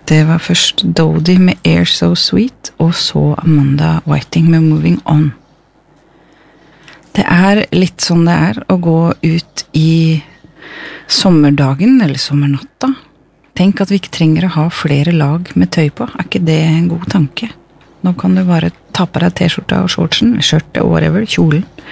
Det var først Dodie med Air So Sweet, og så Amanda Whiting med Moving On. Det litt sånn det å gå ut i sommerdagen, eller sommernatta. Tenk at vi ikke trenger å ha flere lag med tøy på. Ikke det en god tanke? Nå kan du bare ta på deg t-skjorta og shortsen, skjørtet, whatever, kjolen,